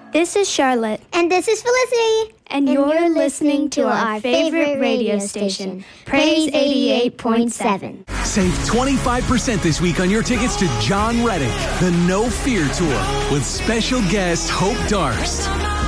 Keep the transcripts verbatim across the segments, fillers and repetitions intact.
This is Charlotte. And this is Felicity. And, and you're, you're listening to our favorite radio station, Praise eighty-eight point seven. Save twenty-five percent this week on your tickets to John Reddick, the No Fear Tour, with special guest Hope Darst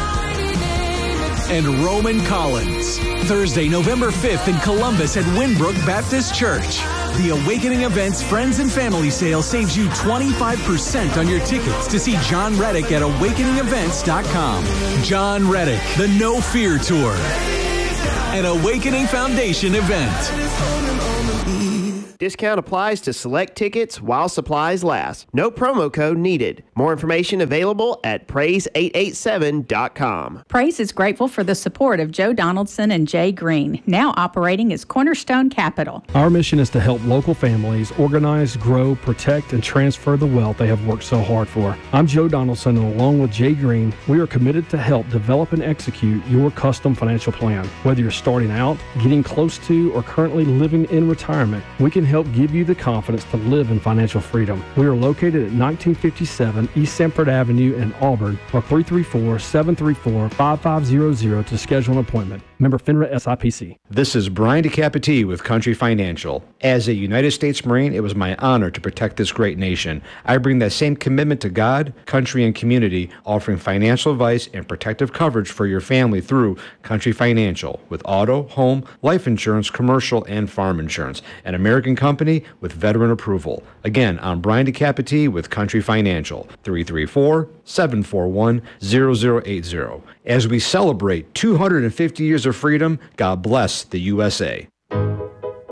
and Roman Collins. Thursday, November fifth in Columbus at Winbrook Baptist Church. The Awakening Events Friends and Family Sale saves you twenty-five percent on your tickets to see John Reddick at awakening events dot com. John Reddick, the No Fear Tour, an Awakening Foundation event. Discount applies to select tickets while supplies last. No promo code needed. More information available at praise eight eight seven dot com. Praise is grateful for the support of Joe Donaldson and Jay Green, now operating as Cornerstone Capital. Our mission is to help local families organize, grow, protect, and transfer the wealth they have worked so hard for. I'm Joe Donaldson, and along with Jay Green, we are committed to help develop and execute your custom financial plan. Whether you're starting out, getting close to, or currently living in retirement, we can help give you the confidence to live in financial freedom. We are located at nineteen fifty-seven East Sanford Avenue in Auburn, or three three four, seven three four, five five zero zero to schedule an appointment. Member FINRA S I P C. This is Brian DeCapiti with Country Financial. As a United States Marine, it was my honor to protect this great nation. I bring that same commitment to God, country, and community, offering financial advice and protective coverage for your family through Country Financial with auto, home, life insurance, commercial, and farm insurance. An American company with veteran approval. Again, I'm Brian DeCapiti with Country Financial, three three four, seven four one, zero zero eight zero. As we celebrate two hundred fifty years of freedom, God bless the U S A.